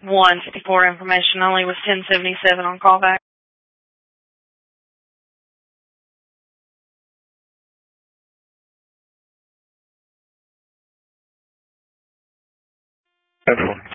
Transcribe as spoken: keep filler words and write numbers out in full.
one fifty-four information only with ten seventy-seven on callback. ten four.